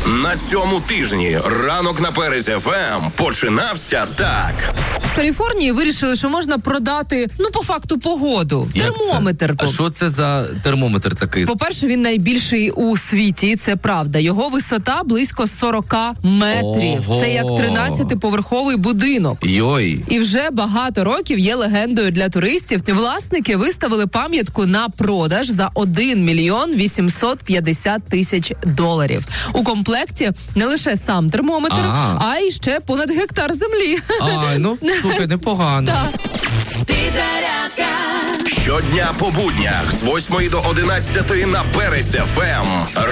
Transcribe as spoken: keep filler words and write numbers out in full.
На цьому тижні ранок на Перець еф ем починався так. В Каліфорнії вирішили, що можна продати, ну, по факту, погоду. Як Термометр. це? А що це за термометр такий? По-перше, він найбільший у світі, це правда. Його висота близько сорок метрів. Ого. Це як тринадцятиповерховий будинок. Йой. І вже багато років є легендою для туристів. Власники виставили пам'ятку на продаж за один мільйон вісімсот п'ятдесят тисяч доларів. У комплекті не лише сам термометр, А. а й ще понад гектар землі. Ай, ну, слухай, непогано. Так. Щодня по буднях з восьмої до одинадцятої на Перець еф ем.